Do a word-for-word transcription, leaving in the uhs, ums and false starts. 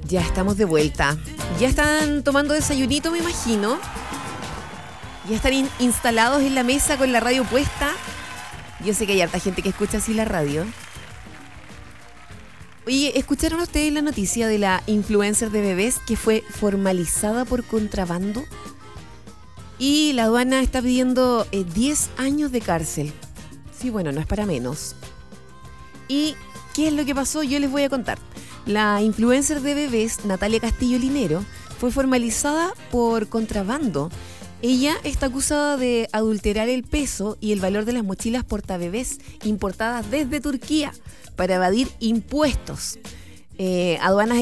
Ya estamos de vuelta. Ya están tomando desayunito, me imagino. Ya están in- instalados en la mesa con la radio puesta. Yo sé que hay harta gente que escucha así la radio. Oye, ¿escucharon ustedes la noticia de la influencer de bebés que fue formalizada por contrabando? Y la aduana está pidiendo eh, diez años de cárcel. Sí, bueno, no es para menos. ¿Y qué es lo que pasó? Yo les voy a contar. La influencer de bebés, Natalia Castillo Linero, fue formalizada por contrabando. Ella está acusada de adulterar el peso y el valor de las mochilas portabebés importadas desde Turquía para evadir impuestos. Eh, aduanas